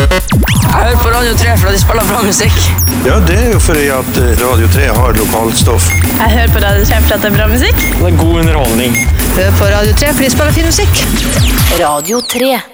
Jeg hører på Radio 3 for at de spiller bra musikk. Ja, det jo fordi at Radio 3 har lokalstoff. Jeg hører på Radio 3 for at det bra musikk. Det god underholdning. Hør på Radio 3 for de spiller fin musikk. Radio 3.